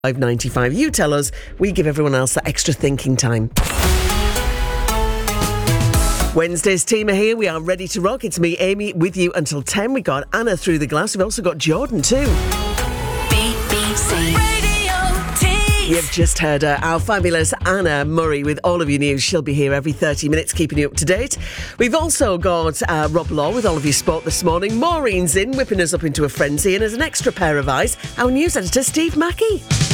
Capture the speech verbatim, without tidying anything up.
five ninety-five. You tell us, we give everyone else that extra thinking time. Wednesday's team are here. We are ready to rock. It's me, Amy, with you until ten. We got Anna through the glass. We've also got Jordan too. B B C Radio Tees. You've just heard uh, our fabulous Anna Murray with all of your news. She'll be here every thirty minutes, keeping you up to date. We've also got uh, Rob Law with all of your sport this morning. Maureen's in, whipping us up into a frenzy. And as an extra pair of eyes, our news editor, Steve Mackey.